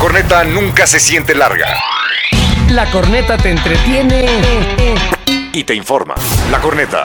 corneta nunca se siente larga. La corneta te entretiene Y te informa. La corneta.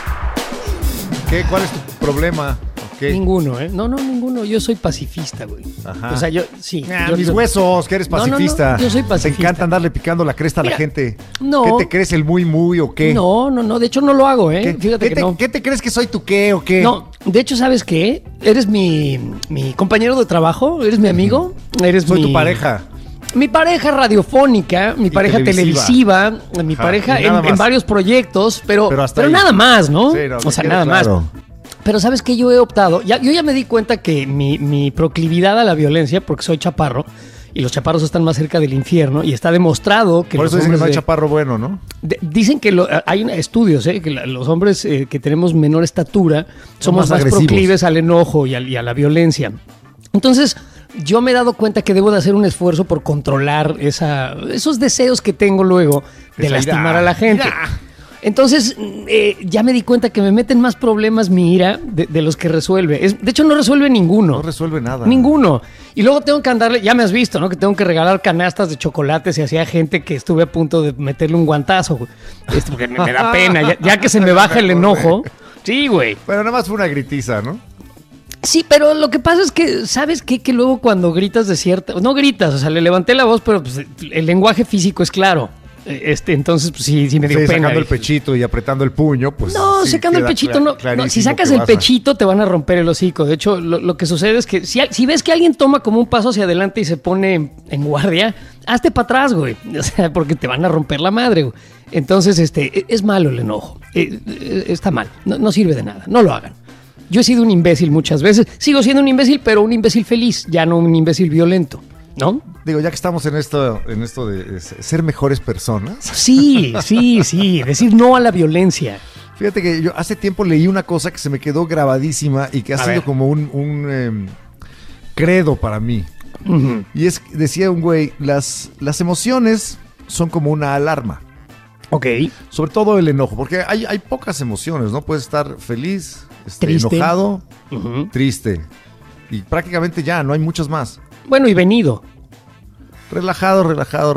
¿Qué? ¿Cuál es tu problema? ¿Qué? Ninguno, ¿eh? No, ninguno. Yo soy pacifista, güey. Ajá. O sea, yo, sí. Yo, mis huesos, que eres pacifista. No, yo soy pacifista. Te encanta andarle picando la cresta a la gente. No. ¿Qué te crees, el muy o qué? No. De hecho, no lo hago, ¿eh? Fíjate que no. ¿Qué te crees que soy tu qué o qué? No, de hecho, ¿sabes qué? Eres mi compañero de trabajo, eres mi amigo, Soy tu pareja. Mi pareja radiofónica, mi pareja televisiva, mi pareja en varios proyectos, pero nada más, ¿no? Sí, no, o sea, nada más. Pero ¿sabes qué? Yo he optado, yo ya me di cuenta que mi proclividad a la violencia, porque soy chaparro, y los chaparros están más cerca del infierno, y está demostrado que por eso dicen que no hay chaparro bueno, ¿no? Dicen que hay estudios, que los hombres que tenemos menor estatura somos más proclives al enojo y a la violencia. Entonces, yo me he dado cuenta que debo de hacer un esfuerzo por controlar esos deseos que tengo luego de lastimar a la gente. Entonces, ya me di cuenta que me meten más problemas mi ira de los que resuelve. De hecho, no resuelve ninguno. No resuelve nada. Ninguno. Y luego tengo que andarle, ya me has visto, ¿no? Que tengo que regalar canastas de chocolates y hacía gente que estuve a punto de meterle un guantazo, güey. Porque me da pena. Ya que se me baja el enojo. Sí, güey. Pero nada más fue una gritiza, ¿no? Sí, pero lo que pasa es que, ¿sabes qué? Que luego cuando gritas de cierta... No gritas, o sea, le levanté la voz, pero pues, el lenguaje físico es claro. Entonces, pues sí me dio pena. Sacando el pechito y apretando el puño, pues... No, sí, secando el pechito no. Si sacas el pechito te van a romper el hocico. De hecho, lo que sucede es que si ves que alguien toma como un paso hacia adelante y se pone en guardia, hazte para atrás, güey. O sea, porque te van a romper la madre, güey. Entonces, es malo el enojo. Está mal. No sirve de nada. No lo hagan. Yo he sido un imbécil muchas veces. Sigo siendo un imbécil, pero un imbécil feliz. Ya no un imbécil violento, ¿no? Digo, ya que estamos en esto de ser mejores personas. Sí. Decir no a la violencia. Fíjate que yo hace tiempo leí una cosa que se me quedó grabadísima y que ha sido como un credo para mí. Uh-huh. Y decía un güey, las emociones son como una alarma. Ok. Sobre todo el enojo, porque hay pocas emociones, ¿no? Puedes estar feliz, enojado, uh-huh, triste. Y prácticamente ya, no hay muchas más. Bueno, y venido. Relajado.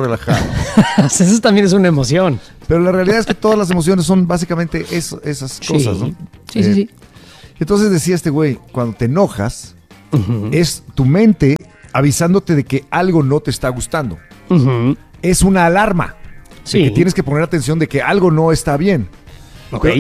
Eso también es una emoción. Pero la realidad es que todas las emociones son básicamente esas cosas, ¿no? Sí. Entonces decía este güey, cuando te enojas, uh-huh, es tu mente avisándote de que algo no te está gustando. Uh-huh. Es una alarma. Sí. Que tienes que poner atención de que algo no está bien. Okay.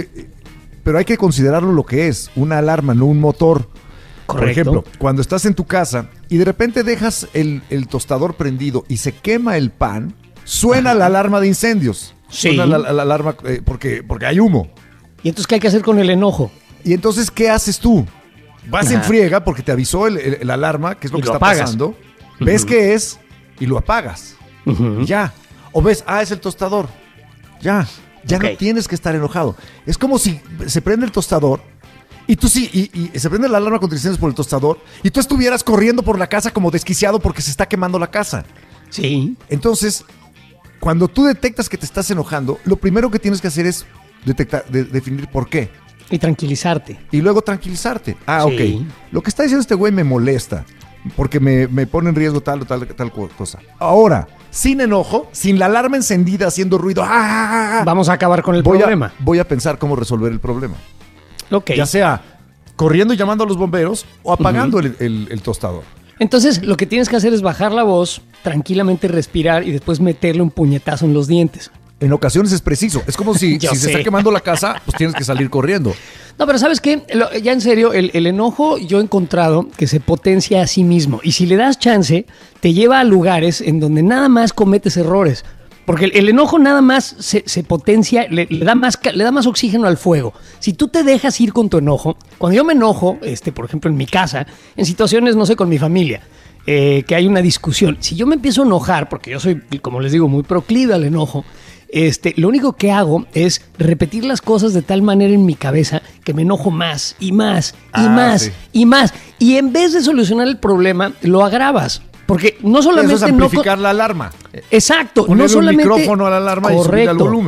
Pero hay que considerarlo lo que es, una alarma, no un motor. Correcto. Por ejemplo, cuando estás en tu casa y de repente dejas el tostador prendido y se quema el pan, suena la alarma de incendios. Sí. Suena la alarma porque hay humo. ¿Y entonces qué hay que hacer con el enojo? Y entonces, ¿qué haces tú? Vas en friega porque te avisó el alarma, que es lo que está pasando. Uh-huh. Ves qué es y lo apagas. Uh-huh. Y ya. O ves, es el tostador. Ya okay. No tienes que estar enojado. Es como si se prende el tostador y tú y se prende la alarma contra incendios por el tostador y tú estuvieras corriendo por la casa como desquiciado porque se está quemando la casa. Sí. Entonces, cuando tú detectas que te estás enojando, lo primero que tienes que hacer es definir por qué. Y tranquilizarte. Y luego tranquilizarte. Sí. Ok. Lo que está diciendo este güey me molesta porque me pone en riesgo tal cosa. Ahora, sin enojo, sin la alarma encendida haciendo ruido, vamos a acabar con el problema. Voy a pensar cómo resolver el problema. Okay. Ya sea corriendo y llamando a los bomberos o apagando uh-huh. el tostador. Entonces, lo que tienes que hacer es bajar la voz, tranquilamente respirar y después meterle un puñetazo en los dientes. En ocasiones es preciso. Es como si se está quemando la casa, pues tienes que salir corriendo. No, pero ¿sabes qué? Ya en serio, el enojo yo he encontrado que se potencia a sí mismo. Y si le das chance, te lleva a lugares en donde nada más cometes errores. Porque el enojo nada más se potencia, le da más oxígeno al fuego. Si tú te dejas ir con tu enojo, cuando yo me enojo, por ejemplo en mi casa, en situaciones, no sé, con mi familia, que hay una discusión, si yo me empiezo a enojar, porque yo soy, como les digo, muy proclive al enojo, lo único que hago es repetir las cosas de tal manera en mi cabeza que me enojo más y más y más sí. y más. Y en vez de solucionar el problema, lo agravas. Porque no solamente... Eso es amplificar la alarma. Exacto. Ponerle no solamente un micrófono a la alarma. Correcto. Y subir el volumen.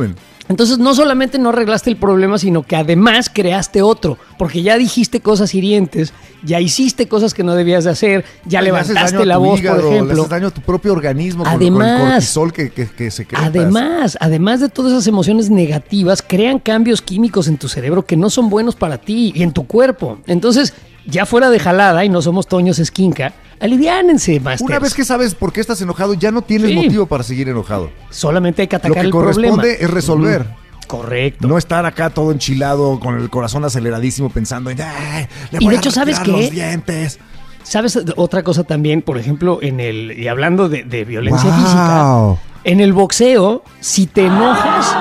Entonces no solamente no arreglaste el problema, sino que además creaste otro, porque ya dijiste cosas hirientes, ya hiciste cosas que no debías de hacer, ya levantaste la voz, hígado, por ejemplo. Le haces daño a tu propio organismo con el cortisol que secretas. Además de todas esas emociones negativas, crean cambios químicos en tu cerebro que no son buenos para ti y en tu cuerpo. Entonces, ya fuera de jalada, y no somos Toños Esquinca, aliviánense, masters. Una vez que sabes por qué estás enojado, ya no tienes motivo para seguir enojado. Solamente hay que atacar el problema. Lo que corresponde es resolver. Correcto. No estar acá todo enchilado, con el corazón aceleradísimo, pensando en, y de hecho, ¿sabes qué? Los dientes. ¿Sabes otra cosa también? Por ejemplo, y hablando de violencia física, en el boxeo, si te enojas,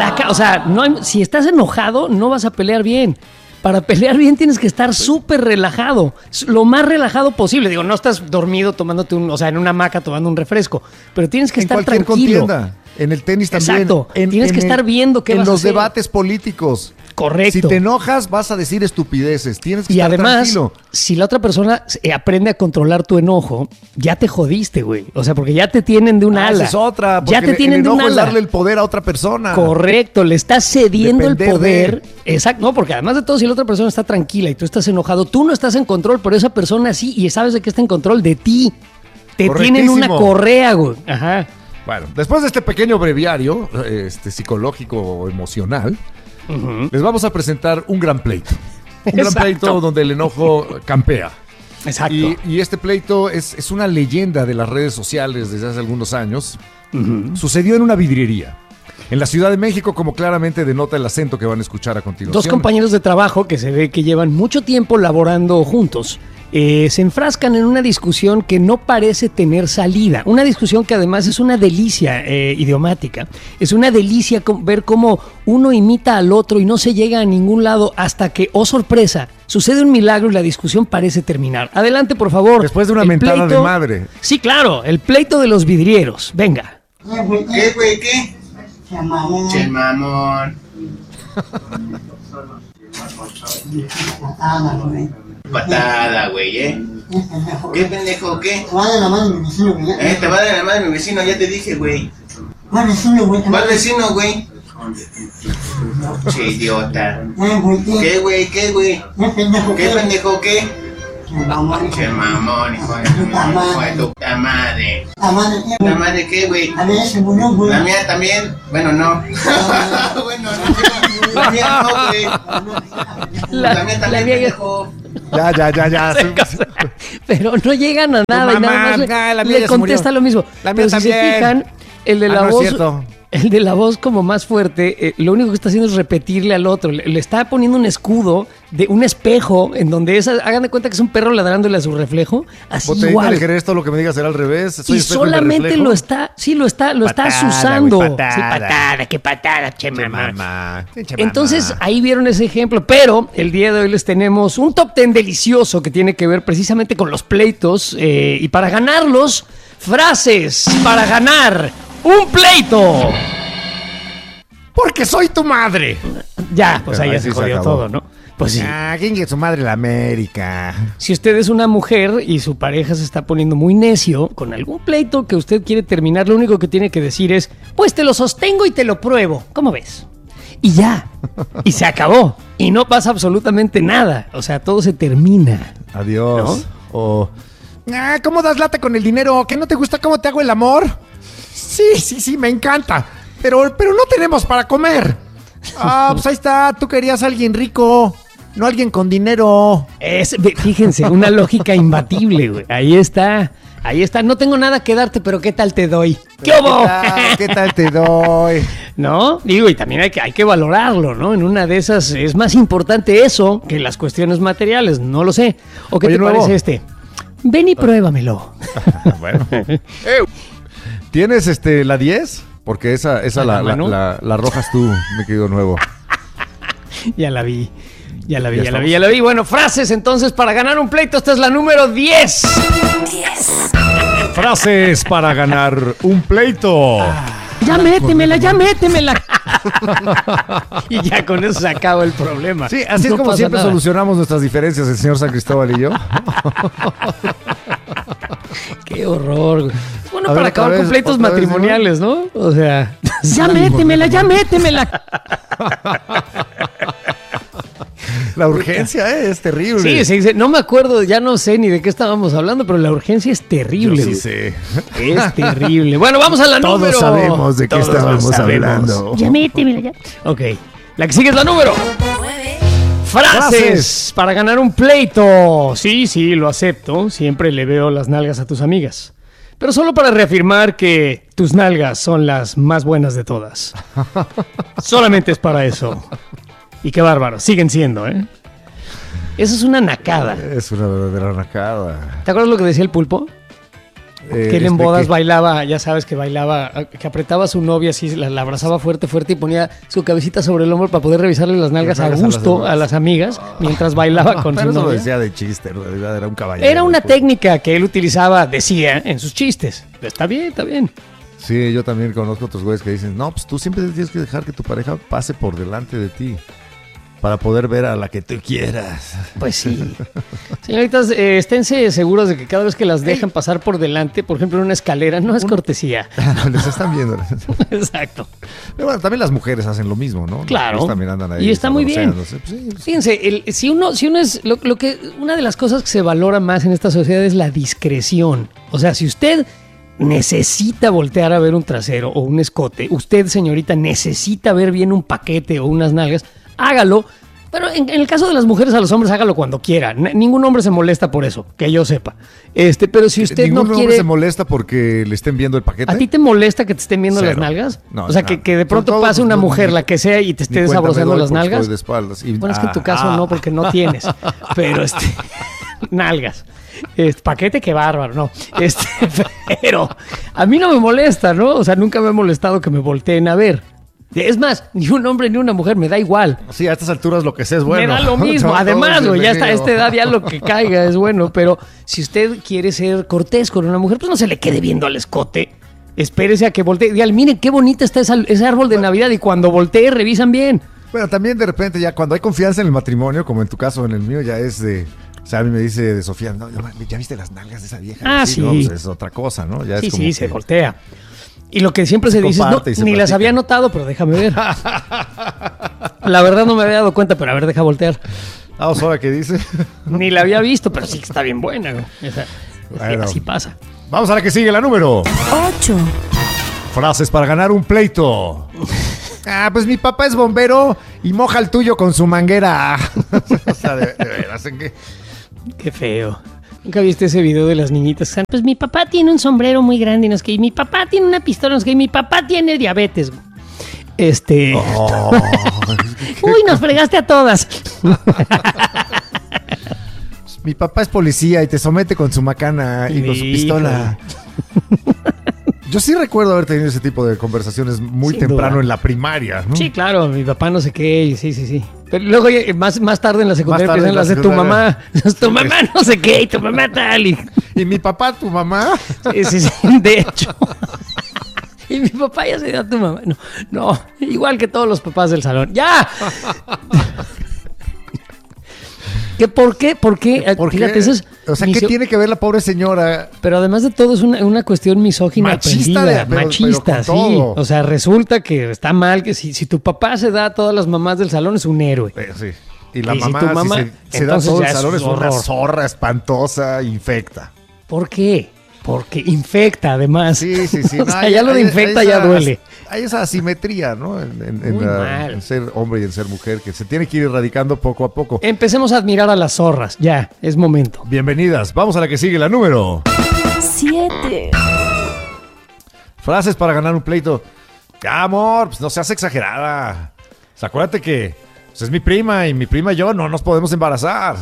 si estás enojado, no vas a pelear bien. Para pelear bien tienes que estar súper relajado, lo más relajado posible. Digo, no estás dormido tomándote en una hamaca tomando un refresco, pero tienes que estar tranquilo. En cualquier contienda, en el tenis también. Exacto, tienes que estar viendo qué vas a hacer. En los debates políticos. Correcto. Si te enojas, vas a decir estupideces. Tienes que estar tranquilo. Y además, si la otra persona aprende a controlar tu enojo, ya te jodiste, güey. O sea, porque ya te tienen de una ala. Esa es otra. Ya te tienen de una ala. Es darle el poder a otra persona. Correcto, le estás cediendo el poder. Exacto, no, porque además de todo, si la otra persona está tranquila y tú estás enojado, tú no estás en control, pero esa persona sí, y sabes de que está en control de ti. Te tienen una correa, güey. Ajá. Bueno, después de este pequeño breviario psicológico o emocional, les vamos a presentar un gran pleito. Un gran pleito donde el enojo campea. Exacto. Y este pleito es una leyenda de las redes sociales desde hace algunos años. Sucedió en una vidriería en la Ciudad de México, como claramente denota el acento que van a escuchar a continuación. Dos compañeros de trabajo que se ve que llevan mucho tiempo laborando juntos se enfrascan en una discusión que no parece tener salida. Una discusión que además es una delicia idiomática. Es una delicia ver cómo uno imita al otro y no se llega a ningún lado hasta que, oh sorpresa, sucede un milagro y la discusión parece terminar. Adelante, por favor. Después de una mentada de madre. Sí, claro, el pleito de los vidrieros. Venga. ¿Qué, güey? ¿Qué? Che, mamón. Patada, güey, ¿Qué pendejo, qué? Te va a dar la mano mi vecino, güey. Te va a dar la mano mi vecino, ya te dije, güey. ¿Cuál vecino, güey? ¿Cuál vecino, güey? Che, idiota. ¿Qué, güey? ¿Qué, güey? ¿Qué pendejo, qué? Che, mamón, hijo de tu puta madre. ¿La madre qué, güey? A ver, se murió, güey. La mía también. Bueno, no. Bueno, no. La mía no, güey. La mía también, pendejo. Ya. Pero no llegan a nada y nada más le contesta lo mismo. Pero si se fijan, el de la voz... El de la voz como más fuerte, lo único que está haciendo es repetirle al otro. Le está poniendo un escudo de un espejo en donde hagan de cuenta que es un perro ladrándole a su reflejo. Así igual. ¿Te crees todo lo que me digas será al revés? Y solamente lo está usando. Wey, patada. Qué patada, che mamá. Entonces ahí vieron ese ejemplo. Pero el día de hoy les tenemos un top 10 delicioso que tiene que ver precisamente con los pleitos. Y para ganarlos, frases para ganar un pleito. Porque soy tu madre. Ya, pues ahí ya se jodió todo, ¿no? Pues sí. ¿Quién es su madre? La América. Si usted es una mujer y su pareja se está poniendo muy necio con algún pleito que usted quiere terminar, lo único que tiene que decir es, pues te lo sostengo y te lo pruebo. ¿Cómo ves? Y ya. Y se acabó. Y no pasa absolutamente nada. O sea, todo se termina. Adiós. ¿No? ¿Cómo das lata con el dinero? ¿Que no te gusta cómo te hago el amor? Sí, me encanta. Pero no tenemos para comer. Pues ahí está. Tú querías a alguien rico, no alguien con dinero. Fíjense, una lógica imbatible, güey. Ahí está. No tengo nada que darte, pero ¿qué tal te doy? ¿Qué hubo? ¿Qué tal te doy? ¿No? Digo, y también hay que valorarlo, ¿no? En una de esas es más importante eso que las cuestiones materiales. No lo sé. ¿O qué te parece este? Ven y pruébamelo. Bueno. ¿Tienes la 10? Porque esa la arrojas tú, mi querido nuevo. Ya la vi. Bueno, frases entonces para ganar un pleito. Esta es la número 10. Frases para ganar un pleito. Ya métemela. Y ya con eso se acaba el problema. Sí, así no es como siempre solucionamos nuestras diferencias, el señor San Cristóbal y yo. Qué horror. Bueno, bueno A ver, para otra acabar vez, con pleitos otra vez, matrimoniales, ¿no? O sea, ya métemela, ya métemela. La urgencia es terrible. Sí, no me acuerdo, ya no sé ni de qué estábamos hablando, pero la urgencia es terrible. Yo sí güey. sé. Es terrible. Bueno, vamos a la Todos número. sabemos de qué Todos estábamos sabemos. hablando. Ya métemela, ya. Ok, la que sigue es la número. Frases para ganar un pleito. Sí, lo acepto. Siempre le veo las nalgas a tus amigas. Pero solo para reafirmar que tus nalgas son las más buenas de todas. Solamente es para eso. Y qué bárbaro, siguen siendo, ¿eh? Eso es una nacada. Es una verdadera nacada. ¿Te acuerdas lo que decía el Pulpo? Que él en bodas bailaba, ya sabes que bailaba, que apretaba a su novia así, la abrazaba fuerte y ponía su cabecita sobre el hombro para poder revisarle las nalgas a gusto a las amigas mientras bailaba con Pero su eso lo novia. decía de chiste, en realidad era un caballero. Era una técnica que él utilizaba, decía, en sus chistes. Está bien, está bien. Sí, yo también conozco otros güeyes que dicen, no, pues tú siempre tienes que dejar que tu pareja pase por delante de ti para poder ver a la que tú quieras. Pues sí. Señoritas, esténse seguros de que cada vez que las dejan pasar por delante, por ejemplo en una escalera, no es cortesía. Les están viendo. Exacto. Pero bueno, también las mujeres hacen lo mismo, ¿no? Claro. Ellos también andan ahí. Y está muy bien. sabroseándose. Pues sí, Fíjense, si uno es lo que una de las cosas que se valora más en esta sociedad es la discreción. O sea, si usted necesita voltear a ver un trasero o un escote, usted, señorita, necesita ver bien un paquete o unas nalgas, hágalo. Pero en el caso de las mujeres, a los hombres, hágalo cuando quiera. Ningún hombre se molesta por eso, que yo sepa. Pero si usted no ¿Ningún quiere... hombre se molesta porque le estén viendo el paquete? ¿A ti te molesta que te estén viendo Cero. las nalgas? No, o sea, nada. que de pronto Sobre todo, pase una pues, mujer, ni- la que sea, y te esté Ni cuenta me desabrozando doy las porque nalgas. estoy de espaldas. Y- Bueno, es que en tu caso no, porque no tienes. Pero nalgas. Paquete, qué bárbaro, no. Pero a mí no me molesta, ¿no? O sea, nunca me ha molestado que me volteen a ver. Es más, ni un hombre ni una mujer, me da igual. Sí, a estas alturas lo que sé es bueno. Me da lo mismo. Todo Además, es güey, ya está a esta bienvenido. edad, ya lo que caiga es bueno. Pero si usted quiere ser cortés con una mujer, pues no se le quede viendo al escote. Espérese a que voltee. Dígale, miren qué bonita está ese árbol de Navidad. Y cuando voltee, revisan bien. Bueno, también de repente ya cuando hay confianza en el matrimonio, como en tu caso, en el mío, ya es de... O sea, a mí me dice de Sofía, no, ¿ya viste las nalgas de esa vieja? Ah, sí. No, pues es otra cosa, ¿no? Ya Sí, es como sí, que- se voltea. Y lo que siempre se dice es, comparte y se ni las platica. había notado, pero déjame ver. La verdad no me había dado cuenta, pero a ver, deja voltear. Ah, ¿ahora qué dice? Ni la había visto, pero sí que está bien buena, güey. O sea, Bueno. así pasa. Vamos a la que sigue, la número. 8, Frases para ganar un pleito. Ah, pues mi papá es bombero y moja el tuyo con su manguera. O sea, de veras, ¿en qué? Qué feo. ¿Nunca viste ese video de las niñitas? Que están, pues mi papá tiene un sombrero muy grande y no sé qué, y mi papá tiene una pistola, no sé qué, y mi papá tiene diabetes. Oh, Uy, nos fregaste a todas. mi papá es policía y te somete con su macana y con su Híjole. pistola. Yo sí recuerdo haber tenido ese tipo de conversaciones muy Sin temprano duda. en la primaria, ¿no? Sí, claro, mi papá no sé qué, y sí. Pero luego más tarde en la secundaria Más tarde empiezan en la las de tu mamá. secundaria. Tu mamá no sé qué, y tu mamá tal. Y mi papá, tu mamá. Sí, de hecho. Y mi papá ya se dio a tu mamá. No, igual que todos los papás del salón. ¡Ya! ¿Qué, por qué? ¿Por qué? Fíjate, eso es... O sea, ¿qué tiene que ver la pobre señora? Pero además de todo es una cuestión misógina Machista aprendida, pero machista, con sí. todo. O sea, resulta que está mal que si tu papá se da a todas las mamás del salón es un héroe. Sí. Y la Y si mamá, tu mamá, si se da entonces todo ya el es salón, es una horror. zorra espantosa, infecta. ¿Por qué? Porque infecta además. Sí. O sea, ya lo de infecta ya duele. Hay esa asimetría, ¿no? Muy mal. En ser hombre y en ser mujer, que se tiene que ir erradicando poco a poco. Empecemos a admirar a las zorras. Ya, es momento. Bienvenidas. Vamos a la que sigue, la número. 7, Frases para ganar un pleito. Ya, amor, pues no seas exagerada. O sea, acuérdate que pues, es mi prima y mi prima y yo no nos podemos embarazar.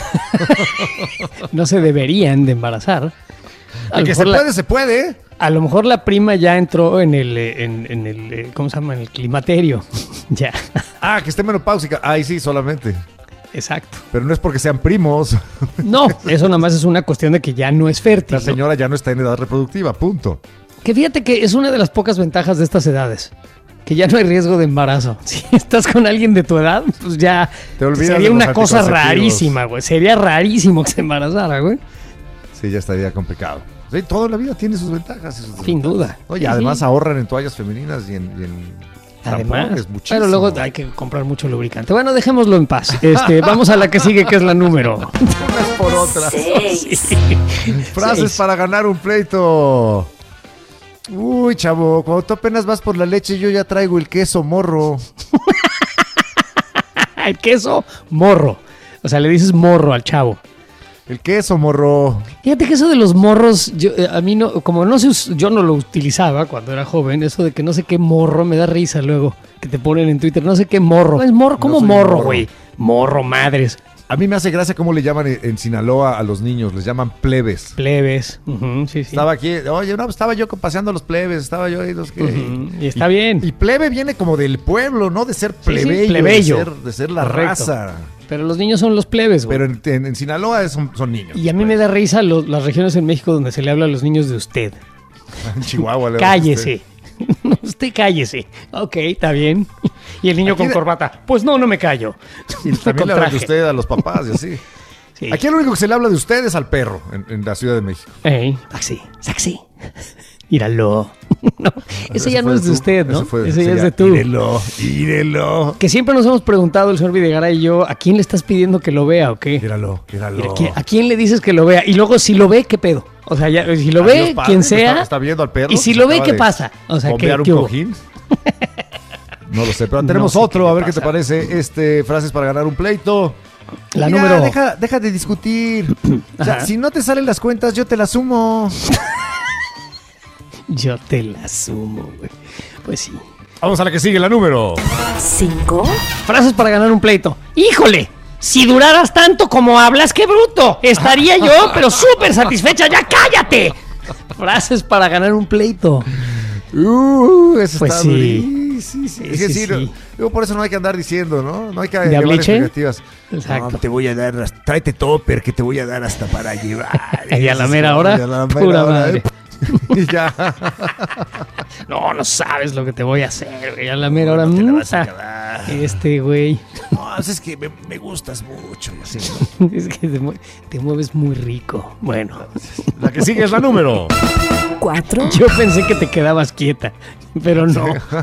No se deberían de embarazar. A De lo que se mejor puede, se puede. a lo mejor la prima ya entró en el ¿cómo se llama? En el climaterio. Ya. Ah, que esté menopáusica. Ay, sí, solamente. Exacto. Pero no es porque sean primos. No, eso nada más es una cuestión de que ya no es fértil. La ¿no? señora ya no está en edad reproductiva, punto. Que fíjate que es una de las pocas ventajas de estas edades. Que ya no hay riesgo de embarazo. Si estás con alguien de tu edad, pues ya Te olvidas sería de los una cosa anticonceptivos. rarísima, güey. Sería rarísimo que se embarazara, güey. Sí, ya estaría complicado. Sí, toda la vida tiene sus ventajas. Y sus Sin duda. Oye, Sí, además sí. ahorran en toallas femeninas y en Además, tampones, muchísimo. pero luego hay que comprar mucho lubricante. Bueno, dejémoslo en paz. Vamos a la que sigue, que es la número. Unas por otras. 6. Frases 6. para ganar un pleito. Uy, chavo, cuando tú apenas vas por la leche, yo ya traigo el queso morro. El queso morro. O sea, le dices morro al chavo. El queso morro. Fíjate que eso de los morros, a mí no, como no se yo no lo utilizaba cuando era joven, eso de que no sé qué morro, me da risa luego, que te ponen en Twitter, no sé qué morro. Es morro, ¿cómo No soy morro, morro. güey? Morro, madres. A mí me hace gracia cómo le llaman en Sinaloa a los niños, les llaman plebes. Plebes. Ujú, sí, sí. Estaba aquí, oye, no, estaba yo paseando a los plebes, estaba yo ahí los que... Ujú, y está bien. Y plebe viene como del pueblo, ¿no? De ser Sí, sí, plebeyo, plebeyo. de ser la Correcto. raza. Pero los niños son los plebes, güey. Pero en Sinaloa son niños. Y a mí me da risa las regiones en México donde se le habla a los niños de usted. En Chihuahua. Cállese. Usted cállese. Ok, está bien. Y el niño Aquí con de- corbata. Pues no me callo. Y también Con le hablan de traje. usted a los papás y así. Sí. Aquí lo único que se le habla de usted es al perro en la Ciudad de México. Taxi, taxi. Míralo. No, ese ya no fue es de tú. usted, ¿no? Ese ya ya es de tú. Írelo. Que siempre nos hemos preguntado, el señor Videgaray y yo, ¿a quién le estás pidiendo que lo vea o qué? Míralo. Mira, ¿a quién le dices que lo vea? Y luego, si lo ve, ¿qué pedo? O sea, ya, si lo ve, Adiós, padre, quien que sea. Está viendo al perro. Y si que lo se ve, acaba ¿qué de pasa? O sea, bombear ¿qué un hubo? cojín. No lo sé, pero tenemos No sé otro, qué a le ver qué te pasa. parece. Frases para ganar un pleito. La Mira, número. Deja de discutir. O sea, Ajá. si no te salen las cuentas, yo te las sumo. Yo te la sumo, güey. Pues sí. Vamos a la que sigue, la número. 5. Frases para ganar un pleito. ¡Híjole! Si duraras tanto como hablas, ¡qué bruto! Estaría yo, pero súper satisfecha. ¡Ya cállate! Frases para ganar un pleito. Eso Pues está sí. Sí. Sí, Es que sí, sí, sí. Luego por eso no hay que andar diciendo, ¿no? No hay que ¿De llevar abliche? explicativas. Exacto. No, te voy a dar, tráete topper que te voy a dar hasta para llevar. Y a la mera hora, Y a la mera pura hora, madre. Y ya. No sabes lo que te voy a hacer, güey. A la mera hora. No te la vas a ah, acabar. güey. No, es que me gustas mucho. Y así, Es que te mueves muy rico. Bueno, La que sigue es la número. 4. yo pensé que te quedabas quieta, pero no.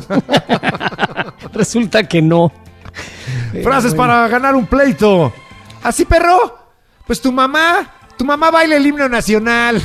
Resulta que no. Frases Bueno. para ganar un pleito. ¿Así, perro? Pues tu mamá baila el himno nacional.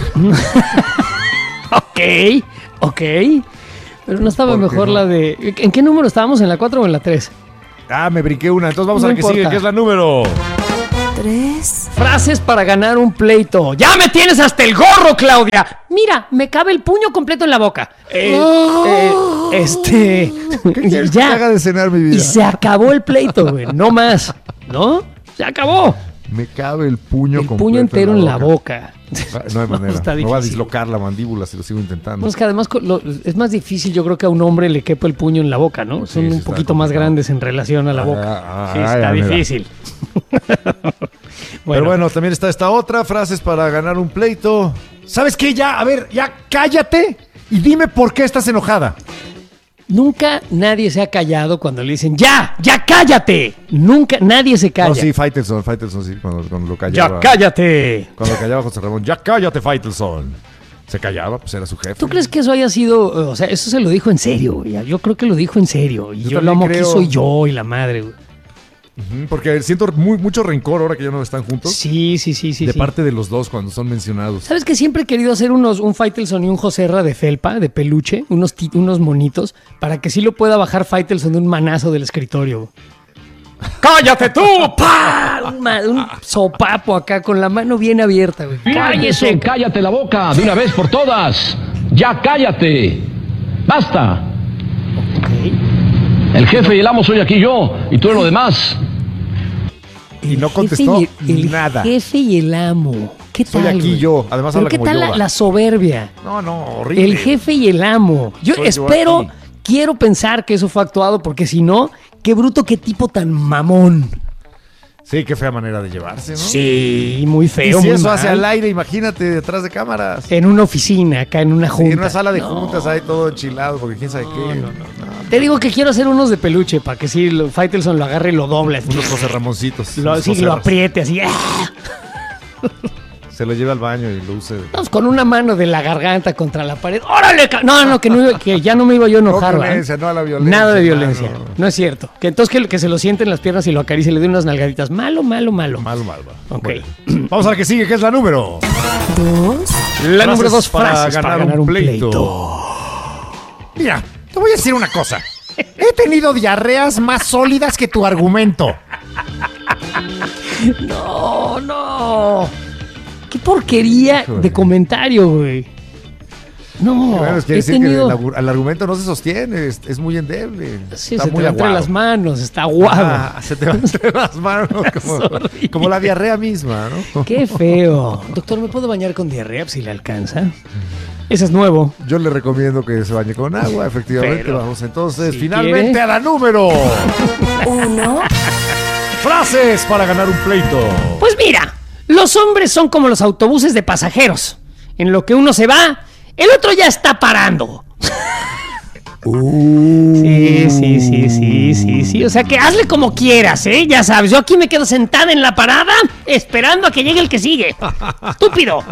Ok. Pero no estaba ¿Por qué mejor no? la de... ¿En qué número estábamos? ¿En la 4 o en la 3? Ah, me brinqué una. Entonces vamos No a la que sigue, importa. que es la número. 3. Frases para ganar un pleito. ¡Ya me tienes hasta el gorro, Claudia! Mira, me cabe el puño completo en la boca. ¿Qué quieres que te haga de cenar, mi vida? Y se acabó el pleito, güey. No más. ¿No? Se acabó. Me cabe el puño El completo puño entero en la boca. No hay manera. Está Me va a difícil. dislocar la mandíbula si lo sigo intentando. No, es que además es más difícil, yo creo que a un hombre le quepa el puño en la boca, ¿no? Sí, Son sí un está poquito más complicado. grandes en relación a la boca. Sí, está mira. difícil. Pero bueno, también está esta otra, frases para ganar un pleito. ¿Sabes qué? Ya, a ver, ya cállate y dime por qué estás enojada. Nunca nadie se ha callado cuando le dicen ¡Ya! ¡Ya cállate! Nunca nadie se calla. No, sí, Faitelson sí, cuando lo callaba. ¡Ya cállate! Cuando lo callaba José Ramón, ya cállate, Faitelson. Se callaba, pues era su jefe. ¿Tú crees que eso haya sido, o sea, eso se lo dijo en serio, güey? Yo creo que lo dijo en serio. Y Yo yo lo también amo, que creo. soy yo y la madre, güey. Ujú, porque siento mucho rencor ahora que ya no están juntos. Sí. de parte de los dos cuando son mencionados. ¿Sabes que siempre he querido hacer un Faitelson y un Joserra de felpa, de peluche, unos monitos, para que sí lo pueda bajar Faitelson de un manazo del escritorio? ¡Cállate tú! ¡Pah! Un sopapo acá con la mano bien abierta, güey. ¡Cállese! ¡Cállate la boca! De una vez por todas. ¡Ya cállate! ¡Basta! Ok. El jefe y el amo soy aquí yo, y tú eres lo demás. Y no El contestó jefe y nada. El jefe y el amo. ¿Qué tal? Soy aquí güey? yo. Además ¿Pero habla qué como tal Yoda. la soberbia? No, horrible. El jefe y el amo. Yo Soy yo espero, aquí. quiero pensar que eso fue actuado, porque si no, qué bruto, qué tipo tan mamón. Sí, qué fea manera de llevarse, ¿no? Sí, muy Y feo. si muy eso mal. hace al aire, imagínate detrás de cámaras. En una oficina, acá en una Y junta. en una sala de No. juntas ahí todo enchilado, porque quién sabe qué. Te digo que quiero hacer unos de peluche para que si Faitelson lo agarre y lo doble. Unos José Ramoncitos. Lo, unos sí, lo Joserras. apriete así. ¡ah! Se lo lleva al baño y lo use. Vamos con una mano de la garganta contra la pared. ¡Órale! No, que ya no me iba yo a enojar, No ¿verdad? violencia, no a la violencia. Nada de violencia. hermano. No es cierto. Que entonces que se lo siente en las piernas y lo acaricie y le dé unas nalgaditas. Malo. Malo. Ok. Bueno, vamos a la que sigue, que es la número. 2, La número Frases 2, frases para ganar un pleito. Mira, te voy a decir una cosa. He tenido diarreas más sólidas que tu argumento. No. Qué porquería de comentario, güey. No, Bueno, es que he decir tenido... que el argumento no se sostiene, es muy endeble. Sí, está se te muy va entre aguado. las manos, está aguado. Se te va entre las manos horrible. como la diarrea misma, ¿no? Qué feo. Doctor, ¿me puedo bañar con diarrea si le alcanza? Ese es nuevo. Yo le recomiendo que se bañe con agua, efectivamente. Pero, Vamos entonces si finalmente quiere. a la número. 1, Frases para ganar un pleito. Pues mira, los hombres son como los autobuses de pasajeros. En lo que uno se va, el otro ya está parando. Sí. O sea que hazle como quieras, ¿eh? Ya sabes, yo aquí me quedo sentada en la parada esperando a que llegue el que sigue. Estúpido.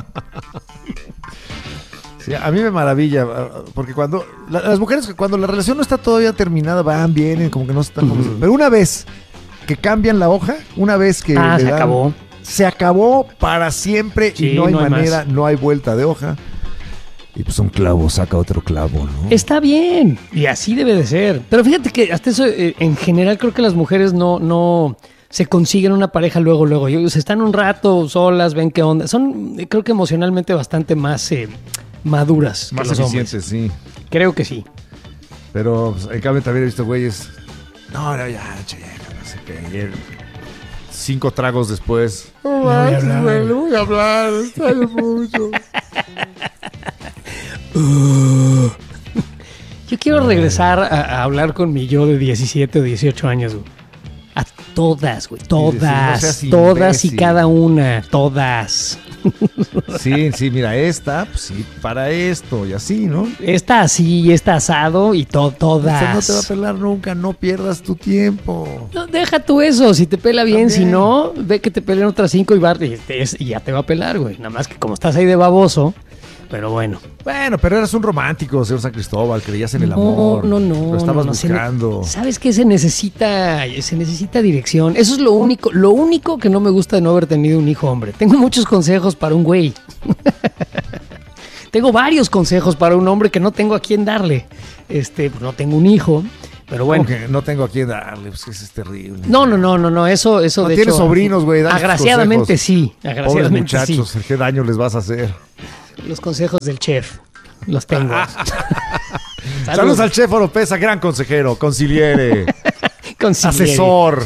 Sí, a mí me maravilla, porque cuando las mujeres, cuando la relación no está todavía terminada, vienen, como que no están. Pero una vez que cambian la hoja, una vez que le se dan- acabó. se acabó para siempre Sí, y no hay no hay manera, más. no hay vuelta de hoja. Y pues un clavo saca otro clavo, ¿no? Está bien, y así debe de ser. Pero fíjate que hasta eso, en general, creo que las mujeres no se consiguen una pareja luego. Ellos están un rato solas, ven qué onda. Son, creo que emocionalmente bastante más maduras Más que los hombres. eficientes, sí. Creo que sí. Pero pues, en cambio también he visto güeyes. No, ya, che, no sé qué. Y 5 tragos después. No voy a hablar. no voy a hablar, extraño mucho. Yo quiero regresar a hablar con mi yo de 17 o 18 años, güey. A todas, güey. no seas Todas y imbécil. cada una. Todas. Sí, mira, esta, pues sí, para esto y así, ¿no? Esta así, esta asado y todas. Usted no te va a pelar nunca, no pierdas tu tiempo. No, deja tú eso, si te pela bien, También. si no, ve que te peleen otras 5 y ya te va a pelar, güey. Nada más que como estás ahí de baboso, pero bueno. Bueno, pero eras un romántico, señor San Cristóbal, creías en el amor. No. Lo estabas no, buscando. ¿Sabes qué? Se necesita dirección. Eso es lo único que no me gusta de no haber tenido un hijo hombre. Tengo muchos consejos para un güey. Tengo varios consejos para un hombre que no tengo a quién darle. Pues no tengo un hijo, pero bueno. Como que no tengo a quién darle, pues eso es terrible. No, eso No de tienes hecho. sobrinos, güey, danos tus Agraciadamente consejos. sí, Pobres agraciadamente muchachos, sí. ¿qué daño les vas a hacer? Los consejos del chef, los tengo. Saludos al chef Oropesa, gran consejero, conciliere, Consigliere. asesor.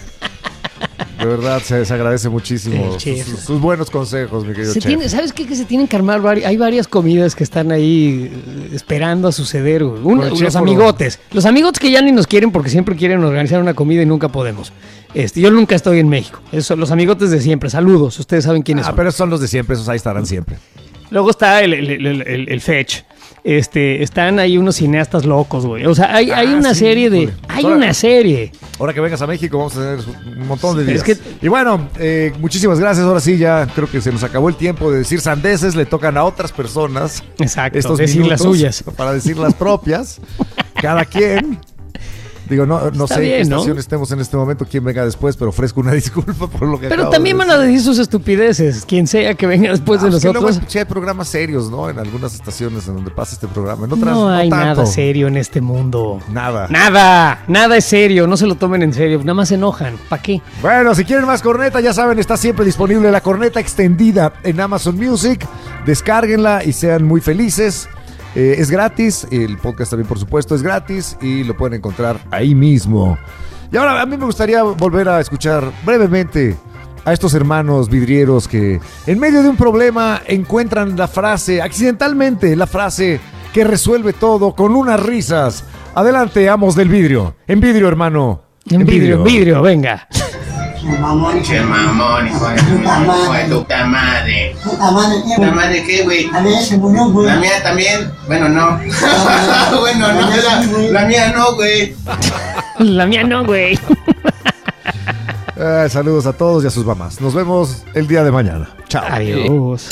De verdad, se agradece muchísimo El chef. sus buenos consejos, mi querido chef. ¿Sabes qué? Que se tienen que armar hay varias comidas que están ahí esperando a suceder. Güey. el chef Los amigotes. Los amigotes que ya ni nos quieren porque siempre quieren organizar una comida y nunca podemos. Yo nunca estoy en México. Los amigotes de siempre. Saludos. Ustedes saben quiénes son. Pero son los de siempre, esos ahí estarán siempre. Luego está el Fetch. Están ahí unos cineastas locos, güey. O sea, hay una sí, serie de... híjole. Hay Ahora- una serie. Ahora que vengas a México vamos a tener un montón de días. Es que- Y bueno, muchísimas gracias. Ahora sí, ya creo que se nos acabó el tiempo de decir sandeces. Le tocan a otras personas Exacto, decir las suyas. para decir las propias. Cada quien. Digo, no Está sé en qué bien, ¿no? estación estemos en este momento, quién venga después, pero ofrezco una disculpa por lo que Pero acabo también de van a decir sus estupideces. Quien sea que venga después de Es que nosotros. luego hay programas serios, ¿no? En algunas estaciones en donde pasa este programa. En otras No hay tanto. nada serio en este mundo. Nada. Nada es serio. No se lo tomen en serio. Nada más se enojan. ¿Para qué? Bueno, si quieren más corneta, ya saben, está siempre disponible la corneta extendida en Amazon Music. Descárguenla y sean muy felices. Es gratis, el podcast también por supuesto es gratis y lo pueden encontrar ahí mismo. Y ahora a mí me gustaría volver a escuchar brevemente a estos hermanos vidrieros que en medio de un problema encuentran la frase, accidentalmente la frase que resuelve todo con unas risas. Adelante, amos del vidrio. En vidrio, hermano. En vidrio, venga. Mamón. Che mamón, hijo de tu puta madre. Puta madre, ¿qué? ¿Puta madre qué, güey? A ver, se murió, güey. La mía también. Bueno, no. Bueno, no, la mía no, güey. La mía no, güey. Saludos a todos y a sus mamás. Nos vemos el día de mañana. Chao. Adiós.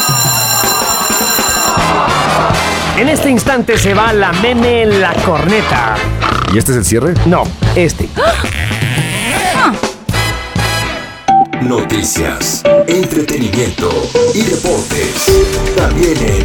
En este instante se va la meme La Corneta. ¿Y este es el cierre? No, este. Noticias, entretenimiento y deportes. También en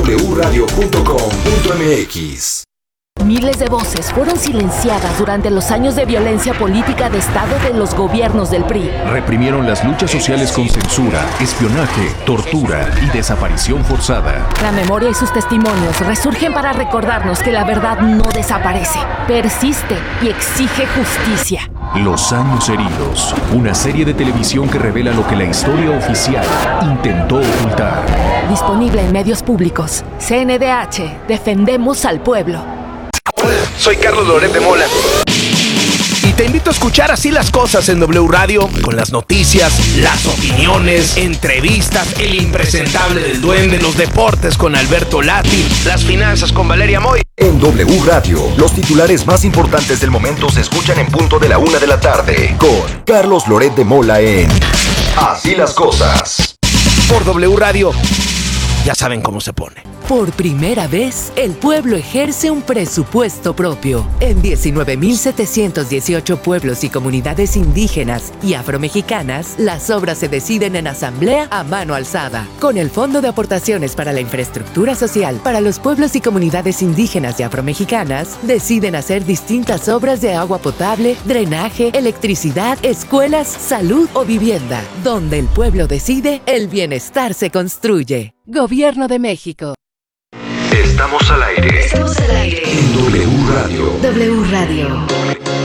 wradio.com.mx. Miles de voces fueron silenciadas durante los años de violencia política de Estado de los gobiernos del PRI. Reprimieron las luchas sociales con censura, espionaje, tortura y desaparición forzada. La memoria y sus testimonios resurgen para recordarnos que la verdad no desaparece, persiste y exige justicia. Los años heridos, una serie de televisión que revela lo que la historia oficial intentó ocultar. Disponible en medios públicos. CNDH, defendemos al pueblo. Soy Carlos Loret de Mola. Y te invito a escuchar Así las Cosas en W Radio, con las noticias, las opiniones, entrevistas, el impresentable del Duende, los deportes con Alberto Lati, las finanzas con Valeria Moy. En W Radio, los titulares más importantes del momento se escuchan en punto de la 1 de la tarde, con Carlos Loret de Mola en Así las Cosas. Por W Radio, ya saben cómo se pone. Por primera vez, el pueblo ejerce un presupuesto propio. En 19.718 pueblos y comunidades indígenas y afromexicanas, las obras se deciden en asamblea a mano alzada. Con el Fondo de Aportaciones para la Infraestructura Social para los pueblos y comunidades indígenas y afromexicanas, deciden hacer distintas obras de agua potable, drenaje, electricidad, escuelas, salud o vivienda. Donde el pueblo decide, el bienestar se construye. Gobierno de México. Estamos al aire. En W Radio. W Radio.